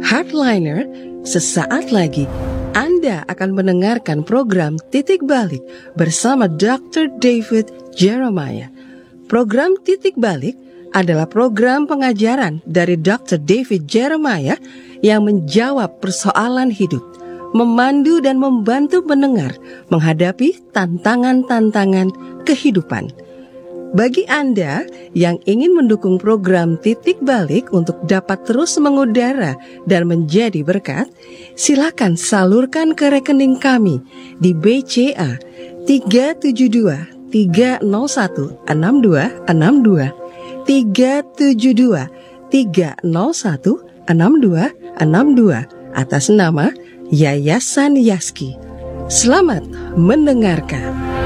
Hardliner, sesaat lagi Anda akan mendengarkan program Titik Balik bersama Dr. David Jeremiah. Program Titik Balik adalah program pengajaran dari Dr. David Jeremiah yang menjawab persoalan hidup, memandu dan membantu pendengar menghadapi tantangan-tantangan kehidupan. Bagi Anda yang ingin mendukung program Titik Balik untuk dapat terus mengudara dan menjadi berkat, silakan salurkan ke rekening kami di BCA 372 301 6262 372 301 6262 atas nama Yayasan Yaski. Selamat mendengarkan.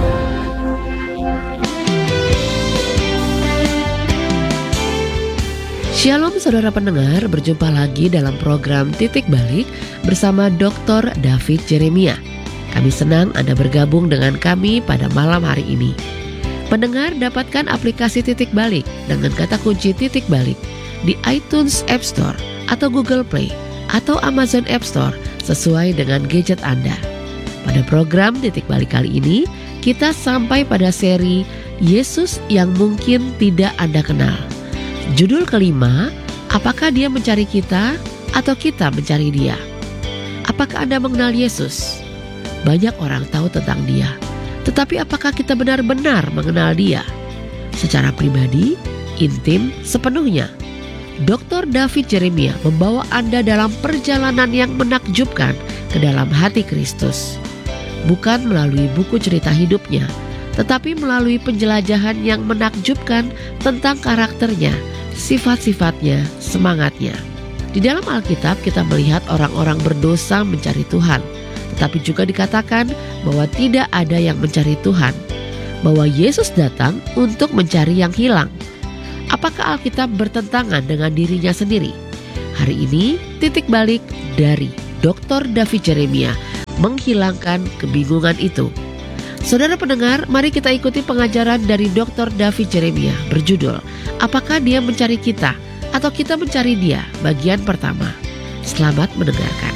Shalom saudara pendengar, berjumpa lagi dalam program Titik Balik bersama Dr. David Jeremiah. Kami senang Anda bergabung dengan kami pada malam hari ini. Pendengar dapatkan aplikasi Titik Balik dengan kata kunci Titik Balik di iTunes App Store atau Google Play atau Amazon App Store sesuai dengan gadget Anda. Pada program Titik Balik kali ini, kita sampai pada seri Yesus yang mungkin tidak Anda kenal. Judul kelima, apakah dia mencari kita atau kita mencari dia? Apakah Anda mengenal Yesus? Banyak orang tahu tentang dia, tetapi apakah kita benar-benar mengenal dia? Secara pribadi, intim, sepenuhnya. Dr. David Jeremiah membawa Anda dalam perjalanan yang menakjubkan ke dalam hati Kristus. Bukan melalui buku cerita hidupnya, tetapi melalui penjelajahan yang menakjubkan tentang karakternya, sifat-sifatnya, semangatnya. Di dalam Alkitab kita melihat orang-orang berdosa mencari Tuhan, tetapi juga dikatakan bahwa tidak ada yang mencari Tuhan, bahwa Yesus datang untuk mencari yang hilang. Apakah Alkitab bertentangan dengan dirinya sendiri? Hari ini titik balik dari Dr. David Jeremiah menghilangkan kebingungan itu. Saudara pendengar, mari kita ikuti pengajaran dari Dr. David Jeremiah berjudul Apakah dia mencari kita atau kita mencari dia? Bagian pertama. Selamat mendengarkan.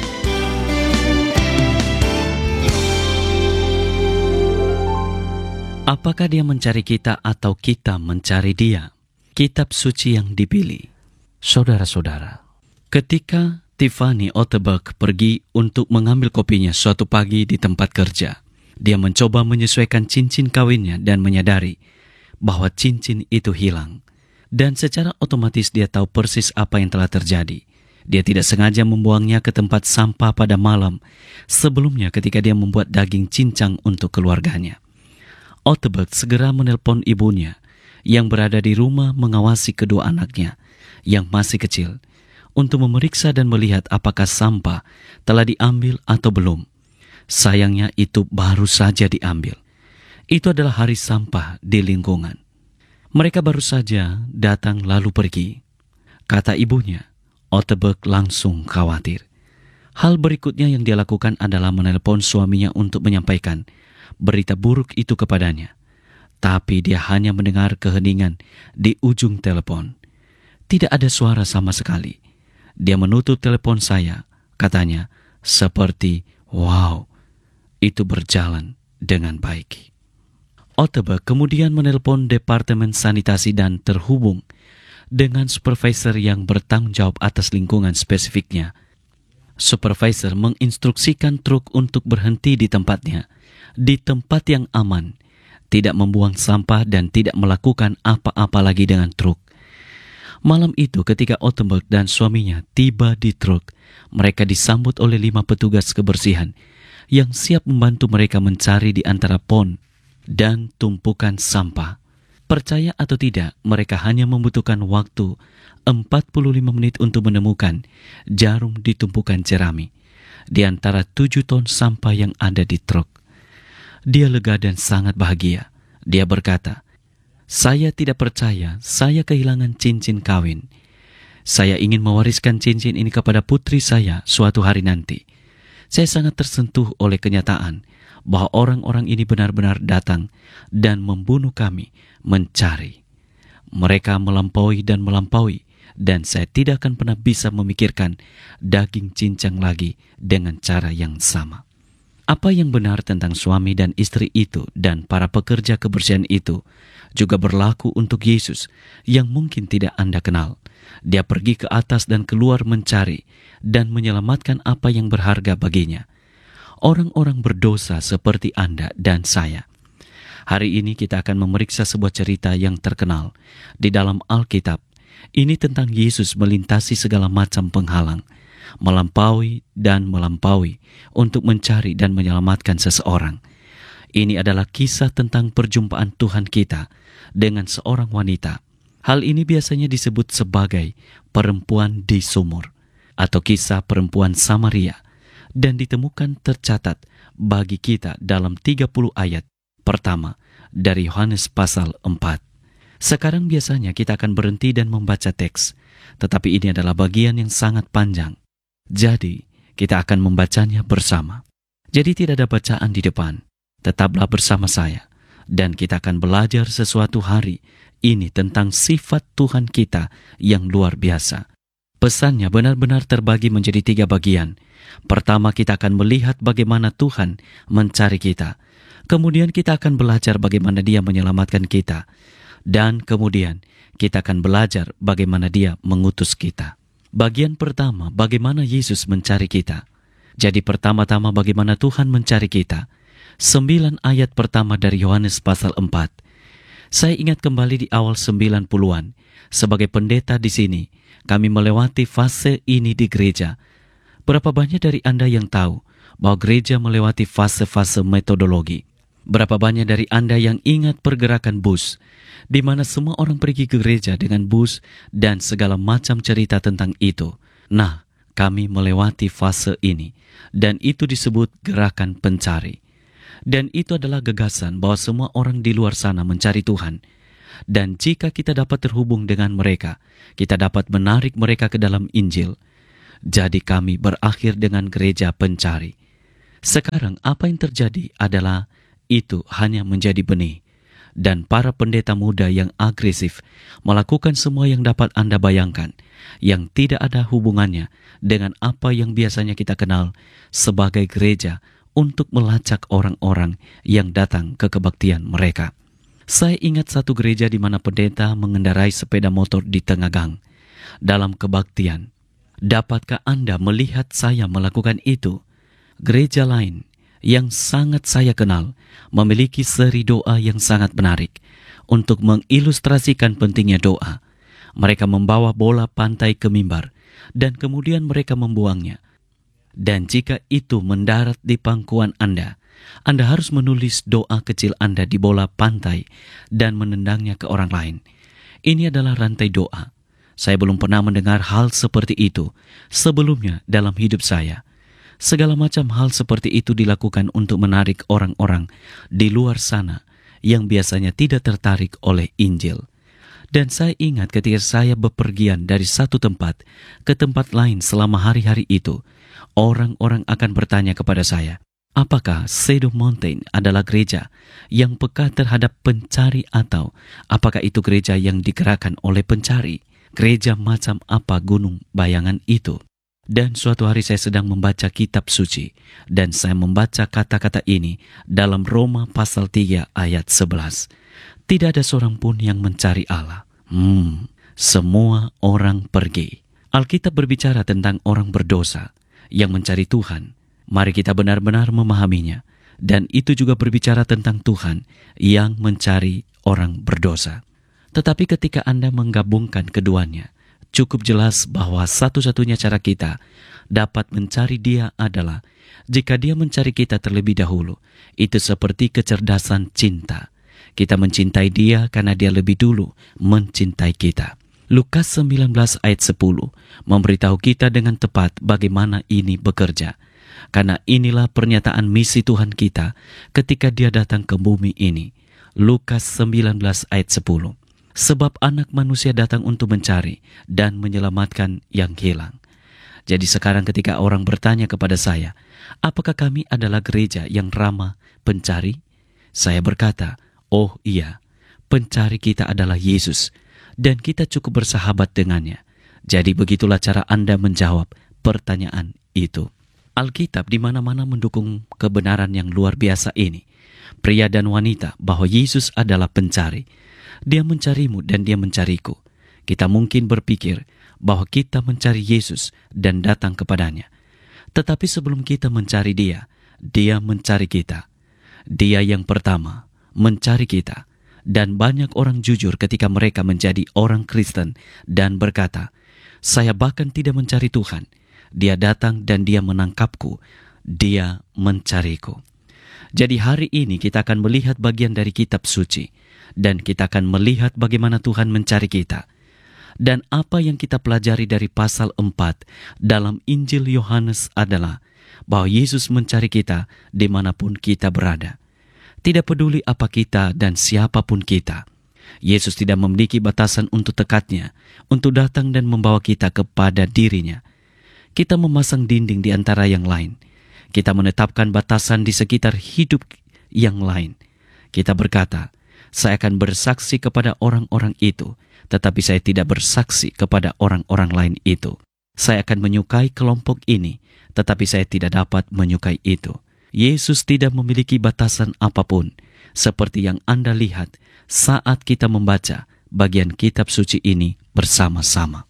Apakah dia mencari kita atau kita mencari dia? Kitab suci yang dipilih. Saudara-saudara, ketika Tiffany Otterberg pergi untuk mengambil kopinya suatu pagi di tempat kerja, dia mencoba menyesuaikan cincin kawinnya dan menyadari bahwa cincin itu hilang. Dan secara otomatis dia tahu persis apa yang telah terjadi. Dia tidak sengaja membuangnya ke tempat sampah pada malam sebelumnya ketika dia membuat daging cincang untuk keluarganya. Otterberg segera menelpon ibunya yang berada di rumah mengawasi kedua anaknya yang masih kecil untuk memeriksa dan melihat apakah sampah telah diambil atau belum. Sayangnya itu baru saja diambil. Itu adalah hari sampah di lingkungan. Mereka baru saja datang lalu pergi. Kata ibunya, Otterberg langsung khawatir. Hal berikutnya yang dia lakukan adalah menelpon suaminya untuk menyampaikan berita buruk itu kepadanya. Tapi dia hanya mendengar keheningan di ujung telepon. Tidak ada suara sama sekali. Dia menutup telepon saya, katanya, seperti, wow, itu berjalan dengan baik. Otterberg kemudian menelpon Departemen Sanitasi dan terhubung dengan supervisor yang bertanggung jawab atas lingkungan spesifiknya. Supervisor menginstruksikan truk untuk berhenti di tempatnya, di tempat yang aman, tidak membuang sampah dan tidak melakukan apa-apa lagi dengan truk. Malam itu ketika Otterberg dan suaminya tiba di truk, mereka disambut oleh 5 petugas kebersihan yang siap membantu mereka mencari di antara pon dan tumpukan sampah. Percaya atau tidak, mereka hanya membutuhkan waktu 45 menit untuk menemukan jarum di tumpukan jerami di antara 7 ton sampah yang ada di truk. Dia lega dan sangat bahagia. Dia berkata, "Saya tidak percaya saya kehilangan cincin kawin. Saya ingin mewariskan cincin ini kepada putri saya suatu hari nanti. Saya sangat tersentuh oleh kenyataan bahwa orang-orang ini benar-benar datang dan membunuh kami, mencari. Mereka melampaui dan melampaui dan saya tidak akan pernah bisa memikirkan daging cincang lagi dengan cara yang sama. Apa yang benar tentang suami dan istri itu dan para pekerja kebersihan itu juga berlaku untuk Yesus yang mungkin tidak Anda kenal. Dia pergi ke atas dan keluar mencari dan menyelamatkan apa yang berharga baginya. Orang-orang berdosa seperti Anda dan saya. Hari ini kita akan memeriksa sebuah cerita yang terkenal di dalam Alkitab. Ini tentang Yesus melintasi segala macam penghalang, melampaui untuk mencari dan menyelamatkan seseorang. Ini adalah kisah tentang perjumpaan Tuhan kita dengan seorang wanita. Hal ini biasanya disebut sebagai perempuan di sumur atau kisah perempuan Samaria, dan ditemukan tercatat bagi kita dalam 30 ayat pertama dari Yohanes pasal 4. Sekarang biasanya kita akan berhenti dan membaca teks, tetapi ini adalah bagian yang sangat panjang. Jadi, kita akan membacanya bersama. Jadi tidak ada bacaan di depan. Tetaplah bersama saya, dan kita akan belajar sesuatu hari ini tentang sifat Tuhan kita yang luar biasa. Pesannya benar-benar terbagi menjadi 3 bagian. Pertama, kita akan melihat bagaimana Tuhan mencari kita. Kemudian kita akan belajar bagaimana Dia menyelamatkan kita. Dan kemudian kita akan belajar bagaimana Dia mengutus kita. Bagian pertama, bagaimana Yesus mencari kita. Jadi pertama-tama bagaimana Tuhan mencari kita. 9 ayat pertama dari Yohanes pasal 4. Saya ingat kembali di awal 90-an. Sebagai pendeta di sini, kami melewati fase ini di gereja. Berapa banyak dari Anda yang tahu bahwa gereja melewati fase-fase metodologi? Berapa banyak dari Anda yang ingat pergerakan bus, di mana semua orang pergi ke gereja dengan bus dan segala macam cerita tentang itu? Nah, kami melewati fase ini, dan itu disebut gerakan pencari. Dan itu adalah gagasan bahwa semua orang di luar sana mencari Tuhan. Dan jika kita dapat terhubung dengan mereka, kita dapat menarik mereka ke dalam Injil. Jadi kami berakhir dengan gereja pencari. Sekarang apa yang terjadi adalah itu hanya menjadi benih. Dan para pendeta muda yang agresif melakukan semua yang dapat Anda bayangkan, yang tidak ada hubungannya dengan apa yang biasanya kita kenal sebagai gereja, untuk melacak orang-orang yang datang ke kebaktian mereka. Saya ingat satu gereja di mana pendeta mengendarai sepeda motor di tengah gang dalam kebaktian. Dapatkah Anda melihat saya melakukan itu? Gereja lain yang sangat saya kenal memiliki seri doa yang sangat menarik untuk mengilustrasikan pentingnya doa. Mereka membawa bola pantai ke mimbar dan kemudian mereka membuangnya. Dan jika itu mendarat di pangkuan Anda harus menulis doa kecil Anda di bola pantai dan menendangnya ke orang lain. Ini adalah rantai doa. Saya belum pernah mendengar hal seperti itu sebelumnya dalam hidup saya. Segala macam hal seperti itu dilakukan untuk menarik orang-orang di luar sana yang biasanya tidak tertarik oleh Injil. Dan saya ingat ketika saya bepergian dari satu tempat ke tempat lain selama hari-hari itu, orang-orang akan bertanya kepada saya, apakah Shadow Mountain adalah gereja yang peka terhadap pencari atau apakah itu gereja yang digerakkan oleh pencari? Gereja macam apa gunung bayangan itu? Dan suatu hari saya sedang membaca kitab suci dan saya membaca kata-kata ini dalam Roma pasal 3 ayat 11. Tidak ada seorang pun yang mencari Allah. Semua orang pergi. Alkitab berbicara tentang orang berdosa yang mencari Tuhan. Mari kita benar-benar memahaminya. Dan itu juga berbicara tentang Tuhan yang mencari orang berdosa. Tetapi ketika Anda menggabungkan keduanya, cukup jelas bahwa satu-satunya cara kita dapat mencari Dia adalah jika Dia mencari kita terlebih dahulu. Itu seperti kecerdasan cinta. Kita mencintai Dia karena Dia lebih dulu mencintai kita. Lukas 19 ayat 10 memberitahu kita dengan tepat bagaimana ini bekerja. Karena inilah pernyataan misi Tuhan kita ketika Dia datang ke bumi ini. Lukas 19 ayat 10. Sebab anak manusia datang untuk mencari dan menyelamatkan yang hilang. Jadi sekarang ketika orang bertanya kepada saya, apakah kami adalah gereja yang ramah pencari? Saya berkata, oh iya, pencari kita adalah Yesus. Dan kita cukup bersahabat dengannya. Jadi begitulah cara Anda menjawab pertanyaan itu. Alkitab di mana-mana mendukung kebenaran yang luar biasa ini. Pria dan wanita, bahwa Yesus adalah pencari. Dia mencarimu dan dia mencariku. Kita mungkin berpikir bahwa kita mencari Yesus dan datang kepadanya. Tetapi sebelum kita mencari dia, dia mencari kita. Dia yang pertama mencari kita. Dan banyak orang jujur ketika mereka menjadi orang Kristen dan berkata, "Saya bahkan tidak mencari Tuhan. Dia datang dan dia menangkapku. Dia mencariku." Jadi hari ini kita akan melihat bagian dari kitab suci. Dan kita akan melihat bagaimana Tuhan mencari kita. Dan apa yang kita pelajari dari pasal 4 dalam Injil Yohanes adalah bahwa Yesus mencari kita dimanapun kita berada. Tidak peduli apa kita dan siapapun kita. Yesus tidak memiliki batasan untuk tekadnya, untuk datang dan membawa kita kepada dirinya. Kita memasang dinding di antara yang lain. Kita menetapkan batasan di sekitar hidup yang lain. Kita berkata, "Saya akan bersaksi kepada orang-orang itu, tetapi saya tidak bersaksi kepada orang-orang lain itu. Saya akan menyukai kelompok ini, tetapi saya tidak dapat menyukai itu." Yesus tidak memiliki batasan apapun, seperti yang Anda lihat saat kita membaca bagian kitab suci ini bersama-sama.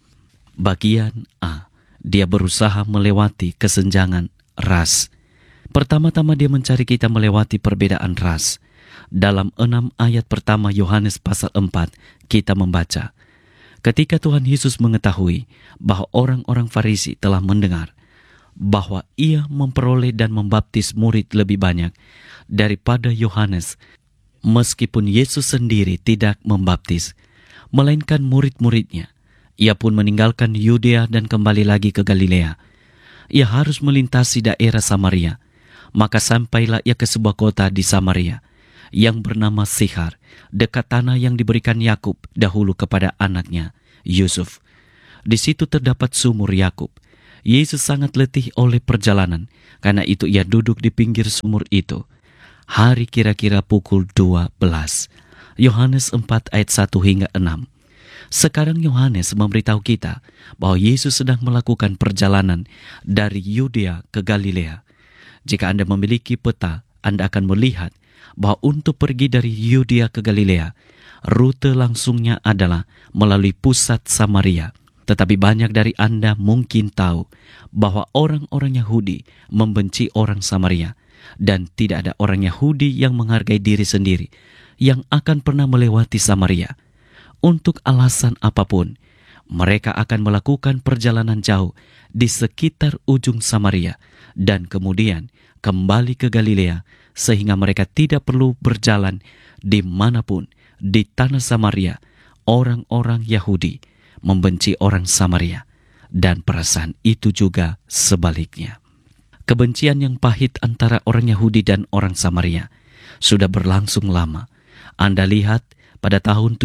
Bagian A, dia berusaha melewati kesenjangan ras. Pertama-tama dia mencari kita melewati perbedaan ras. Dalam 6 ayat pertama Yohanes pasal 4, kita membaca, ketika Tuhan Yesus mengetahui bahwa orang-orang Farisi telah mendengar bahwa ia memperoleh dan membaptis murid lebih banyak daripada Yohanes, meskipun Yesus sendiri tidak membaptis, melainkan murid-muridnya, ia pun meninggalkan Yudea dan kembali lagi ke Galilea. Ia harus melintasi daerah Samaria, maka sampailah ia ke sebuah kota di Samaria, yang bernama Sikhar, dekat tanah yang diberikan Yakub dahulu kepada anaknya, Yusuf. Di situ terdapat sumur Yakub. Yesus sangat letih oleh perjalanan, karena itu ia duduk di pinggir sumur itu. Hari kira-kira pukul 12. Yohanes 4 ayat 1 hingga 6. Sekarang Yohanes memberitahu kita bahwa Yesus sedang melakukan perjalanan dari Yudea ke Galilea. Jika Anda memiliki peta, Anda akan melihat bahwa untuk pergi dari Yudea ke Galilea, rute langsungnya adalah melalui pusat Samaria. Tetapi banyak dari Anda mungkin tahu bahwa orang-orang Yahudi membenci orang Samaria, dan tidak ada orang Yahudi yang menghargai diri sendiri yang akan pernah melewati Samaria. Untuk alasan apapun, mereka akan melakukan perjalanan jauh di sekitar ujung Samaria dan kemudian kembali ke Galilea, sehingga mereka tidak perlu berjalan dimanapun di tanah Samaria. Orang-orang Yahudi membenci orang Samaria, dan perasaan itu juga sebaliknya. Kebencian yang pahit antara orang Yahudi dan orang Samaria sudah berlangsung lama. Anda lihat pada tahun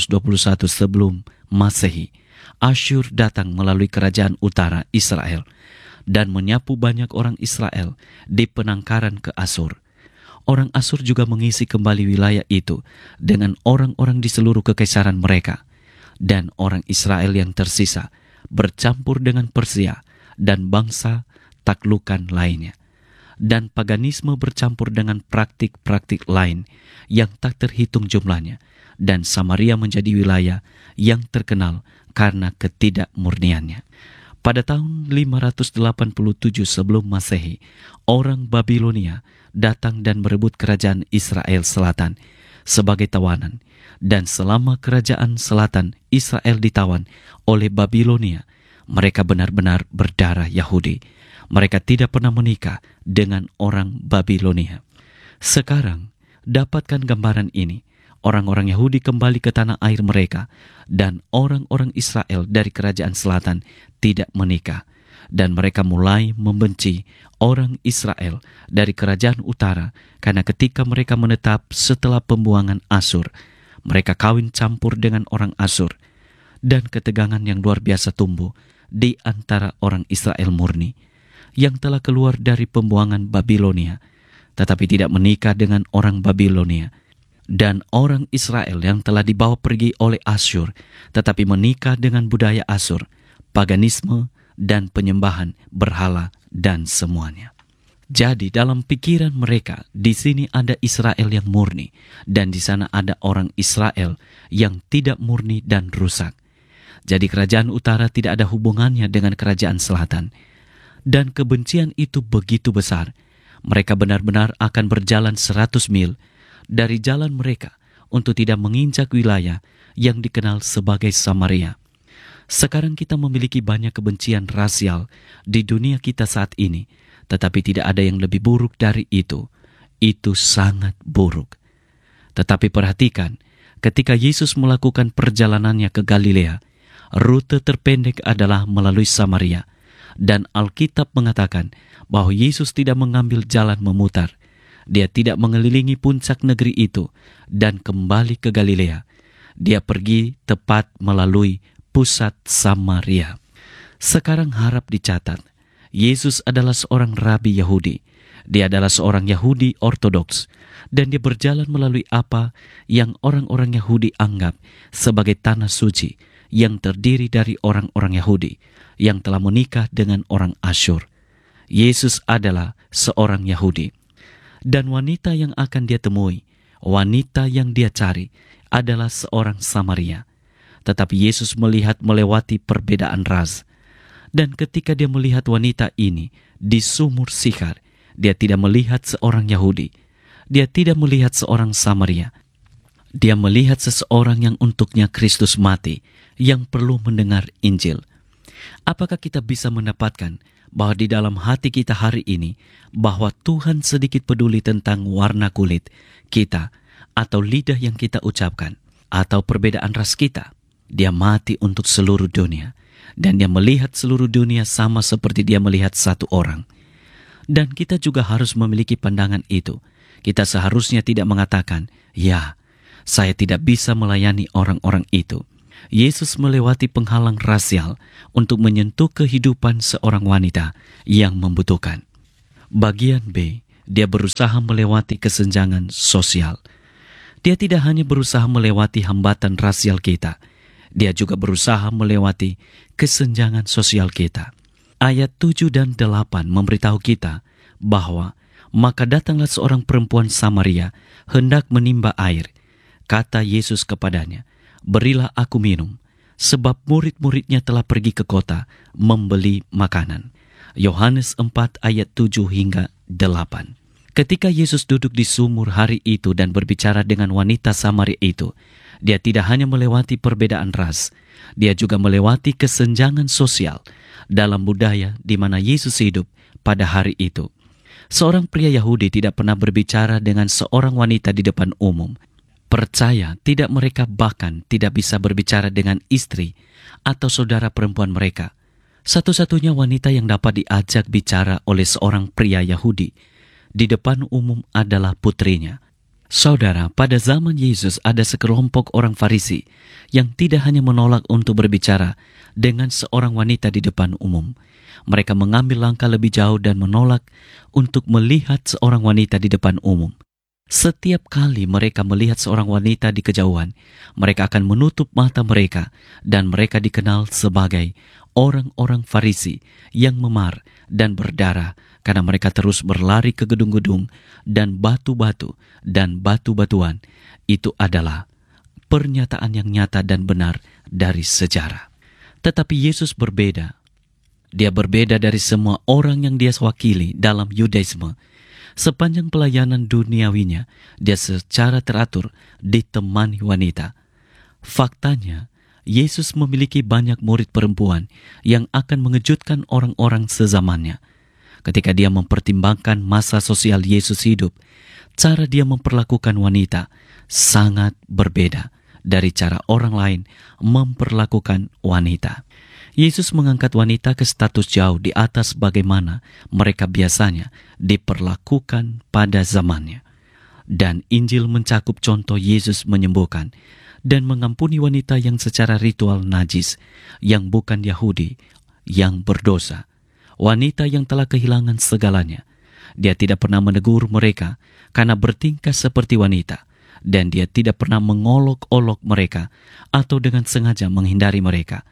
721 sebelum Masehi, Asyur datang melalui kerajaan utara Israel dan menyapu banyak orang Israel di penangkaran ke Asur. Orang Asur juga mengisi kembali wilayah itu dengan orang-orang di seluruh kekaisaran mereka. Dan orang Israel yang tersisa bercampur dengan Persia dan bangsa taklukan lainnya. Dan paganisme bercampur dengan praktik-praktik lain yang tak terhitung jumlahnya. Dan Samaria menjadi wilayah yang terkenal karena ketidakmurniannya. Pada tahun 587 sebelum Masehi, orang Babilonia datang dan merebut kerajaan Israel Selatan sebagai tawanan. Dan selama kerajaan selatan Israel ditawan oleh Babilonia, mereka benar-benar berdarah Yahudi. Mereka tidak pernah menikah dengan orang Babilonia. Sekarang, dapatkan gambaran ini. Orang-orang Yahudi kembali ke tanah air mereka, dan orang-orang Israel dari kerajaan selatan tidak menikah. Dan mereka mulai membenci orang Israel dari kerajaan utara, karena ketika mereka menetap setelah pembuangan Asur, mereka kawin campur dengan orang Asur, dan ketegangan yang luar biasa tumbuh di antara orang Israel murni yang telah keluar dari pembuangan Babilonia, tetapi tidak menikah dengan orang Babilonia, dan orang Israel yang telah dibawa pergi oleh Asyur, tetapi menikah dengan budaya Asur, paganisme, dan penyembahan berhala dan semuanya. Jadi dalam pikiran mereka, di sini ada Israel yang murni, dan di sana ada orang Israel yang tidak murni dan rusak. Jadi kerajaan utara tidak ada hubungannya dengan kerajaan selatan. Dan kebencian itu begitu besar, mereka benar-benar akan berjalan 100 mil dari jalan mereka untuk tidak menginjak wilayah yang dikenal sebagai Samaria. Sekarang kita memiliki banyak kebencian rasial di dunia kita saat ini, tetapi tidak ada yang lebih buruk dari itu. Itu sangat buruk. Tetapi perhatikan, ketika Yesus melakukan perjalanannya ke Galilea, rute terpendek adalah melalui Samaria, dan Alkitab mengatakan bahwa Yesus tidak mengambil jalan memutar. Dia tidak mengelilingi puncak negeri itu dan kembali ke Galilea. Dia pergi tepat melalui pusat Samaria. Sekarang harap dicatat, Yesus adalah seorang rabi Yahudi. Dia adalah seorang Yahudi ortodoks, dan dia berjalan melalui apa yang orang-orang Yahudi anggap sebagai tanah suci yang terdiri dari orang-orang Yahudi yang telah menikah dengan orang Asyur. Yesus adalah seorang Yahudi. Dan wanita yang akan dia temui, wanita yang dia cari, adalah seorang Samaria. Tetapi Yesus melihat melewati perbedaan ras. Dan ketika dia melihat wanita ini di sumur Sikhar, dia tidak melihat seorang Yahudi. Dia tidak melihat seorang Samaria. Dia melihat seseorang yang untuknya Kristus mati, yang perlu mendengar Injil. Apakah kita bisa mendapatkan bahwa di dalam hati kita hari ini, bahwa Tuhan sedikit peduli tentang warna kulit kita, atau lidah yang kita ucapkan, atau perbedaan ras kita? Dia mati untuk seluruh dunia, dan dia melihat seluruh dunia sama seperti dia melihat satu orang. Dan kita juga harus memiliki pandangan itu. Kita seharusnya tidak mengatakan, ya, saya tidak bisa melayani orang-orang itu. Yesus melewati penghalang rasial untuk menyentuh kehidupan seorang wanita yang membutuhkan. Bagian B, dia berusaha melewati kesenjangan sosial. Dia tidak hanya berusaha melewati hambatan rasial kita, dia juga berusaha melewati kesenjangan sosial kita. Ayat 7 dan 8 memberitahu kita bahwa maka datanglah seorang perempuan Samaria hendak menimba air. Kata Yesus kepadanya, berilah aku minum, sebab murid-muridnya telah pergi ke kota membeli makanan. Yohanes 4 ayat 7 hingga 8. Ketika Yesus duduk di sumur hari itu dan berbicara dengan wanita Samaria itu, dia tidak hanya melewati perbedaan ras, dia juga melewati kesenjangan sosial dalam budaya di mana Yesus hidup pada hari itu. Seorang pria Yahudi tidak pernah berbicara dengan seorang wanita di depan umum. Percaya tidak, mereka bahkan tidak bisa berbicara dengan istri atau saudara perempuan mereka. Satu-satunya wanita yang dapat diajak bicara oleh seorang pria Yahudi di depan umum adalah putrinya. Saudara, pada zaman Yesus ada sekelompok orang Farisi yang tidak hanya menolak untuk berbicara dengan seorang wanita di depan umum. Mereka mengambil langkah lebih jauh dan menolak untuk melihat seorang wanita di depan umum. Setiap kali mereka melihat seorang wanita di kejauhan, mereka akan menutup mata mereka, dan mereka dikenal sebagai orang-orang Farisi yang memar dan berdarah karena mereka terus berlari ke gedung-gedung dan batu-batu dan batu-batuan. Itu adalah pernyataan yang nyata dan benar dari sejarah. Tetapi Yesus berbeda. Dia berbeda dari semua orang yang dia wakili dalam Yudaisme. Sepanjang pelayanan duniawinya, dia secara teratur ditemani wanita. Faktanya, Yesus memiliki banyak murid perempuan yang akan mengejutkan orang-orang sezamannya. Ketika dia mempertimbangkan masa sosial Yesus hidup, cara dia memperlakukan wanita sangat berbeda dari cara orang lain memperlakukan wanita. Yesus mengangkat wanita ke status jauh di atas bagaimana mereka biasanya diperlakukan pada zamannya. Dan Injil mencakup contoh Yesus menyembuhkan dan mengampuni wanita yang secara ritual najis, yang bukan Yahudi, yang berdosa. Wanita yang telah kehilangan segalanya. Dia tidak pernah menegur mereka karena bertingkah seperti wanita, dan dia tidak pernah mengolok-olok mereka atau dengan sengaja menghindari mereka.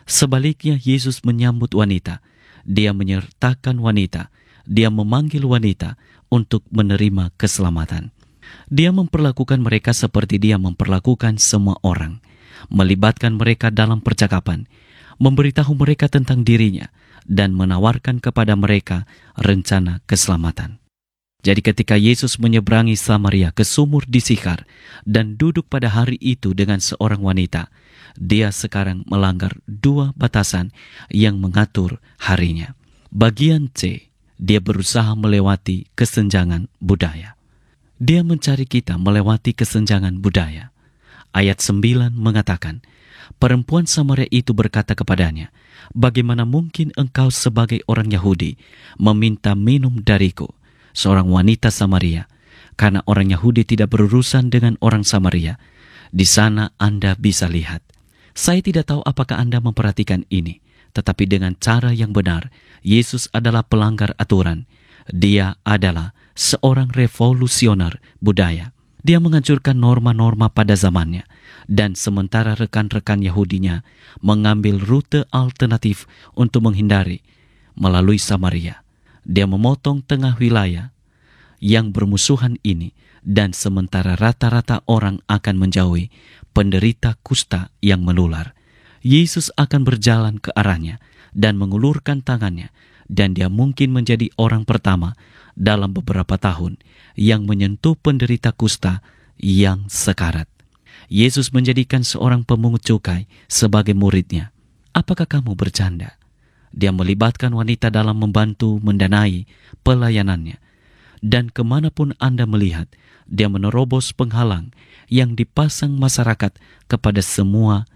Sebaliknya, Yesus menyambut wanita. Dia menyertakan wanita. Dia memanggil wanita untuk menerima keselamatan. Dia memperlakukan mereka seperti Dia memperlakukan semua orang, melibatkan mereka dalam percakapan, memberitahu mereka tentang dirinya, dan menawarkan kepada mereka rencana keselamatan. Jadi ketika Yesus menyeberangi Samaria ke sumur di Sikhar dan duduk pada hari itu dengan seorang wanita, Dia sekarang melanggar dua batasan yang mengatur harinya. Bagian C, Dia berusaha melewati kesenjangan budaya. Dia mencari kita melewati kesenjangan budaya. Ayat 9 mengatakan, perempuan Samaria itu berkata kepadanya, bagaimana mungkin engkau sebagai orang Yahudi meminta minum dariku, seorang wanita Samaria, karena orang Yahudi tidak berurusan dengan orang Samaria. Di sana Anda bisa lihat. Saya tidak tahu apakah Anda memperhatikan ini, tetapi dengan cara yang benar, Yesus adalah pelanggar aturan. Dia adalah seorang revolusioner budaya. Dia menghancurkan norma-norma pada zamannya, dan sementara rekan-rekan Yahudinya mengambil rute alternatif untuk menghindari melalui Samaria. Dia memotong tengah wilayah yang bermusuhan ini, dan sementara rata-rata orang akan menjauhi penderita kusta yang menular, Yesus akan berjalan ke arahnya dan mengulurkan tangannya, dan Dia mungkin menjadi orang pertama dalam beberapa tahun yang menyentuh penderita kusta yang sekarat. Yesus menjadikan seorang pemungut cukai sebagai muridnya. Apakah kamu bercanda? Dia melibatkan wanita dalam membantu mendanai pelayanannya. Dan kemanapun Anda melihat, Dia menerobos penghalang yang dipasang masyarakat kepada semua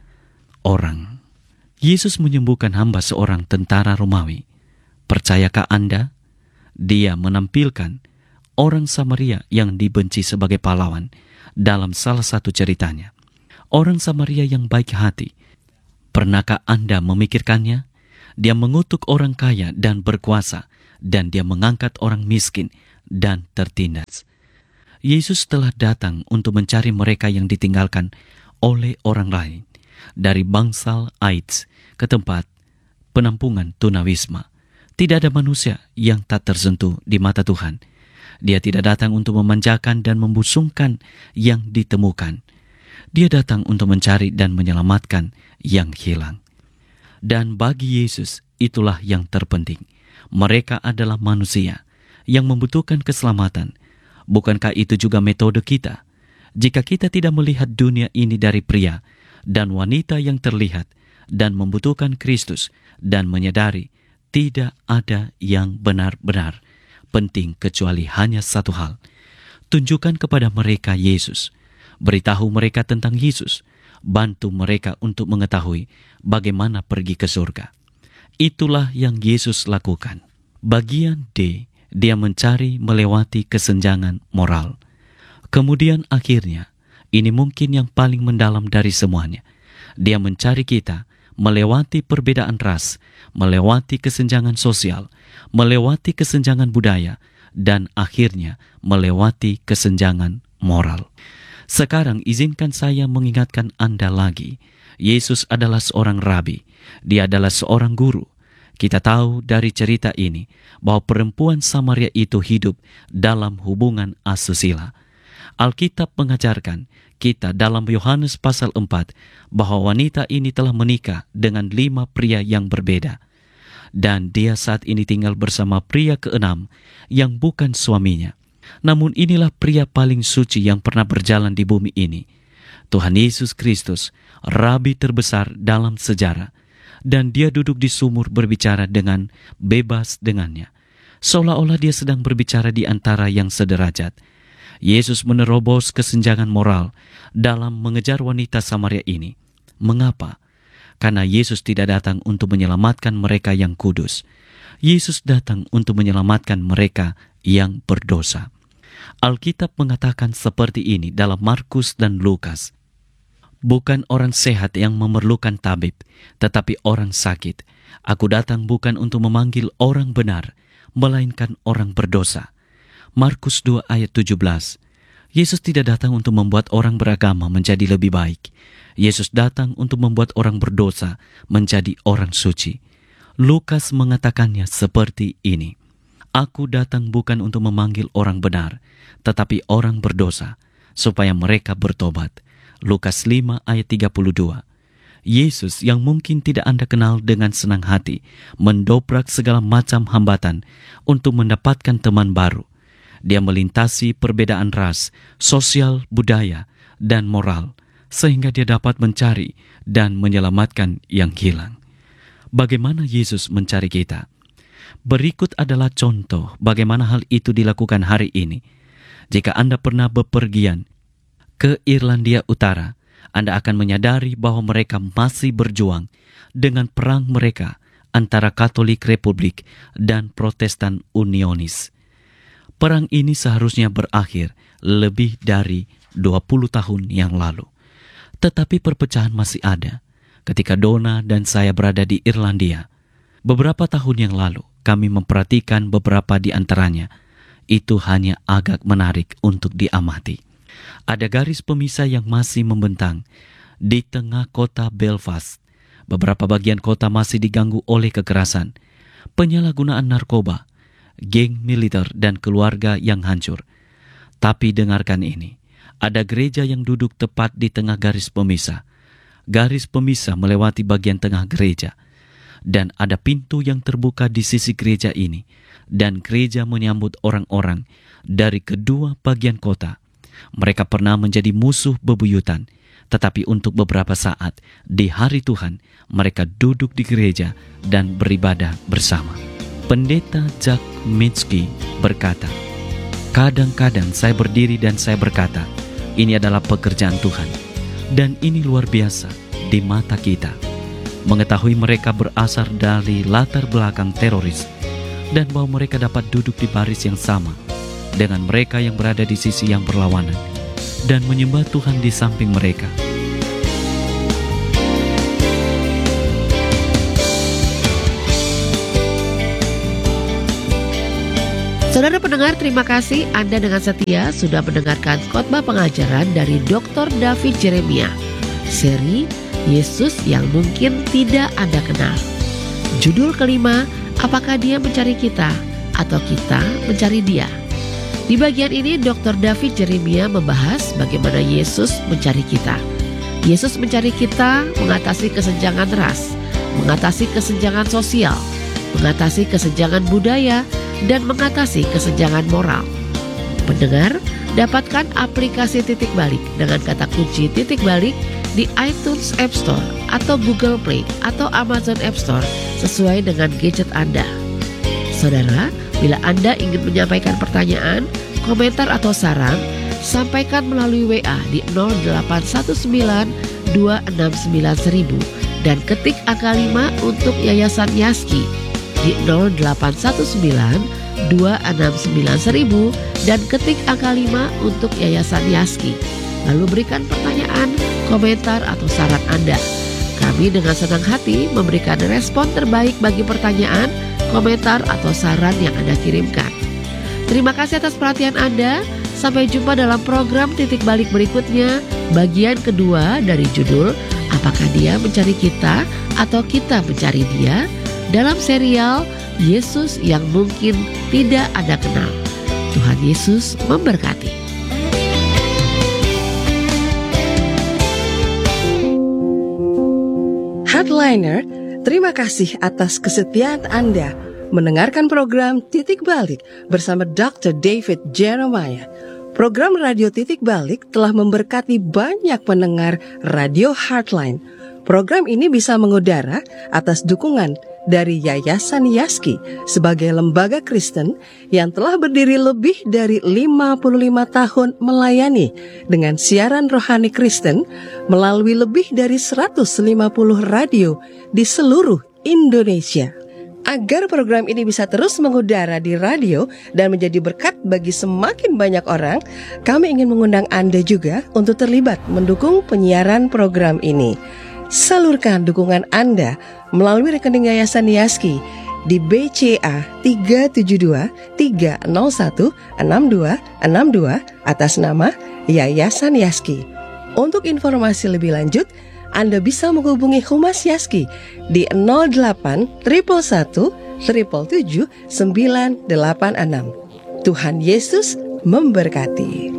orang. Yesus menyembuhkan hamba seorang tentara Romawi. Percayakah Anda? Dia menampilkan orang Samaria yang dibenci sebagai pahlawan dalam salah satu ceritanya. Orang Samaria yang baik hati. Pernahkah Anda memikirkannya? Dia mengutuk orang kaya dan berkuasa, dan Dia mengangkat orang miskin dan tertindas. Yesus telah datang untuk mencari mereka yang ditinggalkan oleh orang lain, dari bangsal AIDS ke tempat penampungan tunawisma. Tidak ada manusia yang tak tersentuh di mata Tuhan. Dia tidak datang untuk memanjakan dan membusungkan yang ditemukan. Dia datang untuk mencari dan menyelamatkan yang hilang. Dan bagi Yesus, itulah yang terpenting. Mereka adalah manusia yang membutuhkan keselamatan. Bukankah itu juga metode kita? Jika kita tidak melihat dunia ini dari pria dan wanita yang terlihat dan membutuhkan Kristus, dan menyadari tidak ada yang benar-benar penting kecuali hanya satu hal. Tunjukkan kepada mereka Yesus. Beritahu mereka tentang Yesus. Bantu mereka untuk mengetahui bagaimana pergi ke surga. Itulah yang Yesus lakukan. Bagian D, Dia mencari melewati kesenjangan moral. Kemudian akhirnya, ini mungkin yang paling mendalam dari semuanya. Dia mencari kita melewati perbedaan ras, melewati kesenjangan sosial, melewati kesenjangan budaya, dan akhirnya melewati kesenjangan moral. Sekarang izinkan saya mengingatkan Anda lagi. Yesus adalah seorang rabi. Dia adalah seorang guru. Kita tahu dari cerita ini bahwa perempuan Samaria itu hidup dalam hubungan asusila. Alkitab mengajarkan kita dalam Yohanes pasal 4 bahwa wanita ini telah menikah dengan 5 pria yang berbeda. Dan dia saat ini tinggal bersama pria ke-6 yang bukan suaminya. Namun inilah pria paling suci yang pernah berjalan di bumi ini. Tuhan Yesus Kristus, Rabi terbesar dalam sejarah. Dan Dia duduk di sumur berbicara dengan bebas dengannya. Seolah-olah Dia sedang berbicara di antara yang sederajat. Yesus menerobos kesenjangan moral dalam mengejar wanita Samaria ini. Mengapa? Karena Yesus tidak datang untuk menyelamatkan mereka yang kudus. Yesus datang untuk menyelamatkan mereka yang berdosa. Alkitab mengatakan seperti ini dalam Markus dan Lukas. Bukan orang sehat yang memerlukan tabib, tetapi orang sakit. Aku datang bukan untuk memanggil orang benar, melainkan orang berdosa. Markus 2 ayat 17. Yesus tidak datang untuk membuat orang beragama menjadi lebih baik. Yesus datang untuk membuat orang berdosa menjadi orang suci. Lukas mengatakannya seperti ini. Aku datang bukan untuk memanggil orang benar, tetapi orang berdosa, supaya mereka bertobat. Lukas 5 ayat 32. Yesus yang mungkin tidak Anda kenal dengan senang hati, mendobrak segala macam hambatan untuk mendapatkan teman baru. Dia melintasi perbedaan ras, sosial, budaya, dan moral, sehingga dia dapat mencari dan menyelamatkan yang hilang. Bagaimana Yesus mencari kita? Berikut adalah contoh bagaimana hal itu dilakukan hari ini. Jika Anda pernah bepergian ke Irlandia Utara, Anda akan menyadari bahwa mereka masih berjuang dengan perang mereka antara Katolik Republik dan Protestan Unionis. Perang ini seharusnya berakhir lebih dari 20 tahun yang lalu. Tetapi perpecahan masih ada. Ketika Donna dan saya berada di Irlandia, beberapa tahun yang lalu kami memperhatikan beberapa di antaranya. Itu hanya agak menarik untuk diamati. Ada garis pemisah yang masih membentang di tengah kota Belfast. Beberapa bagian kota masih diganggu oleh kekerasan, penyalahgunaan narkoba, geng militer, dan keluarga yang hancur. Tapi dengarkan ini, ada gereja yang duduk tepat di tengah garis pemisah. Garis pemisah melewati bagian tengah gereja, dan ada pintu yang terbuka di sisi gereja ini, dan gereja menyambut orang-orang dari kedua bagian kota. Mereka pernah menjadi musuh bebuyutan, tetapi untuk beberapa saat di hari Tuhan, mereka duduk di gereja dan beribadah bersama. Pendeta Jack Minsky berkata, "Kadang-kadang saya berdiri dan saya berkata, ini adalah pekerjaan Tuhan, dan ini luar biasa di mata kita. Mengetahui mereka berasal dari latar belakang teroris, dan bahwa mereka dapat duduk di baris yang sama dengan mereka yang berada di sisi yang berlawanan, dan menyembah Tuhan di samping mereka." Saudara pendengar, terima kasih Anda dengan setia sudah mendengarkan khotbah pengajaran dari Dr. David Jeremia, seri Yesus yang mungkin tidak Anda kenal. Judul kelima, apakah Dia mencari kita atau kita mencari Dia? Di bagian ini Dr. David Jeremia membahas bagaimana Yesus mencari kita. Yesus mencari kita mengatasi kesenjangan ras, mengatasi kesenjangan sosial, mengatasi kesenjangan budaya, dan mengatasi kesenjangan moral. Pendengar, dapatkan aplikasi Titik Balik dengan kata kunci Titik Balik di iTunes App Store atau Google Play atau Amazon App Store sesuai dengan gadget Anda. Saudara, bila Anda ingin menyampaikan pertanyaan, komentar atau saran, sampaikan melalui WA di 0819 269 1000 dan ketik angka 5 untuk Yayasan Yaski di 0819 269 1000 dan ketik angka 5 untuk Yayasan Yaski. Lalu berikan pertanyaan, komentar atau saran Anda. Kami dengan senang hati memberikan respon terbaik bagi pertanyaan, komentar atau saran yang Anda kirimkan. Terima kasih atas perhatian Anda. Sampai jumpa dalam program Titik Balik berikutnya, bagian kedua dari judul Apakah Dia mencari kita atau kita mencari Dia? Dalam serial Yesus yang mungkin tidak Anda kenal. Tuhan Yesus memberkati. Headliner, terima kasih atas kesetiaan Anda mendengarkan program Titik Balik bersama Dr. David Jeremiah. Program Radio Titik Balik telah memberkati banyak pendengar Radio Heartline. Program ini bisa mengudara atas dukungan dari Yayasan Yaski sebagai lembaga Kristen yang telah berdiri lebih dari 55 tahun melayani dengan siaran rohani Kristen melalui lebih dari 150 radio di seluruh Indonesia. Agar program ini bisa terus mengudara di radio dan menjadi berkat bagi semakin banyak orang, kami ingin mengundang Anda juga untuk terlibat mendukung penyiaran program ini. Salurkan dukungan Anda melalui rekening Yayasan Yaski di BCA 372 301 6262 atas nama Yayasan Yaski. Untuk informasi lebih lanjut, Anda bisa menghubungi Humas Yaski di 08 111 777 986. Tuhan Yesus memberkati.